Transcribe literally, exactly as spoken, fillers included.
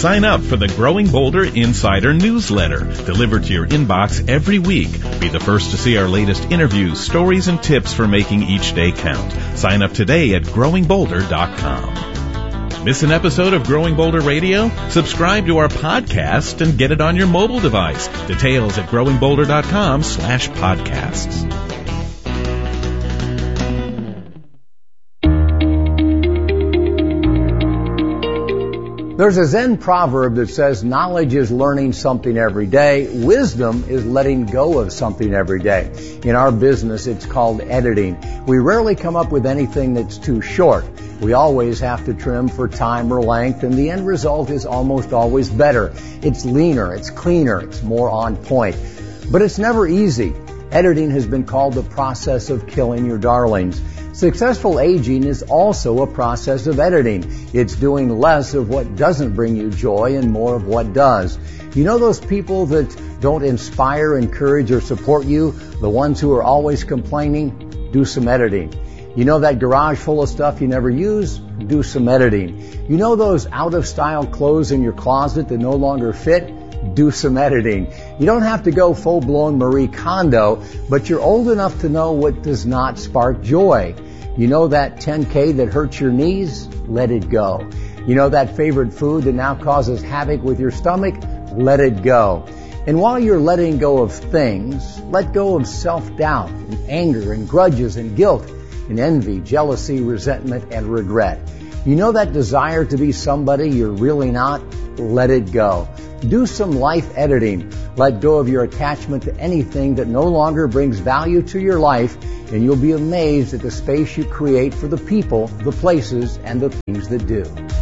Sign up for the Growing Bolder Insider newsletter, delivered to your inbox every week. Be the first to see our latest interviews, stories, and tips for making each day count. Sign up today at growing bolder dot com. Miss an episode of Growing Bolder Radio? Subscribe to our podcast and get it on your mobile device. Details at growing bolder dot com slash podcasts. There's a Zen proverb that says knowledge is learning something every day. Wisdom is letting go of something every day. In our business, it's called editing. We rarely come up with anything that's too short. We always have to trim for time or length, and the end result is almost always better. It's leaner, it's cleaner, it's more on point. But it's never easy. Editing has been called the process of killing your darlings. Successful aging is also a process of editing. It's doing less of what doesn't bring you joy and more of what does. You know those people that don't inspire, encourage, or support you? The ones who are always complaining? Do some editing. You know that garage full of stuff you never use? Do some editing. You know those out-of-style clothes in your closet that no longer fit? Do some editing. You don't have to go full-blown Marie Kondo, but you're old enough to know what does not spark joy. You know that ten K that hurts your knees? Let it go. You know that favorite food that now causes havoc with your stomach? Let it go. And while you're letting go of things, let go of self-doubt and anger and grudges and guilt and envy, jealousy, resentment, and regret. You know that desire to be somebody you're really not? Let it go. Do some life editing. Let go of your attachment to anything that no longer brings value to your life, and you'll be amazed at the space you create for the people, the places, and the things that do.